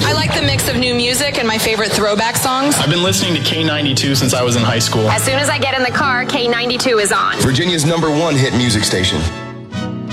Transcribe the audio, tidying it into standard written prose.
I like the mix of new music and my favorite throwback songs. I've been listening to K92 since I was in high school. As soon as I get in the car, K92 is on. Virginia's #1 hit music station.